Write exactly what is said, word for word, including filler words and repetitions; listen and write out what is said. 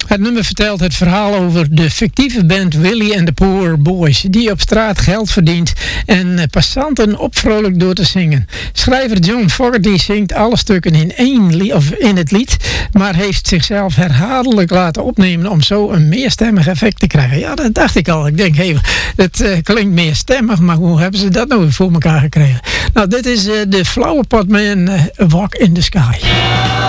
Het nummer vertelt het verhaal over de fictieve band Willie and the Poor Boys, die op straat geld verdient en passanten opvrolijkt door te zingen. Schrijver John Fogerty zingt alle stukken in één li- of in het lied, maar heeft zichzelf herhaaldelijk laten opnemen om zo een meerstemmig effect te krijgen. Ja, dat dacht ik al. Ik denk, hé, hey, het uh, klinkt meerstemmig, maar hoe hebben ze dat nou voor elkaar gekregen? Nou, dit is uh, de Flower Pot Man, uh, Walk in the Sky.